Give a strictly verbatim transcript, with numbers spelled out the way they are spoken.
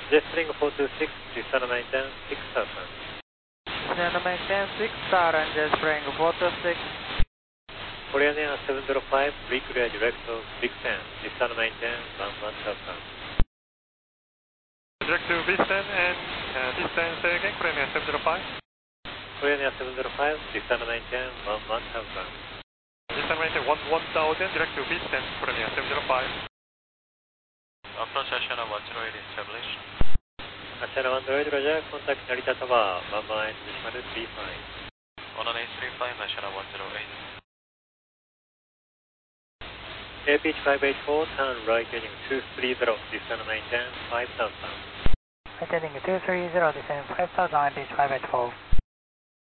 Jetstream four two six, descend maintain six thousand. Descend maintain six thousand, Jetstream four two six. Korean Air seven zero five, reclear direct to Big Ten, descend maintain one thousand. Direct to Big Ten and uh, distance again, Korean Air seven zero five. Korean Air seven zero five, descend maintain one thousand. Descend maintain one thousand, direct to Big Ten, Korean Air seven zero five. Approach Ashana one zero eight established. Ashana one zero eight, Roger, contact Narita Tower, one one eight three five. one one eight three five, Ashana one zero eight. A P H five eight four, turn right heading two three zero, descend maintain five thousand. Right heading two three zero, descend five thousand, I P H five eight four.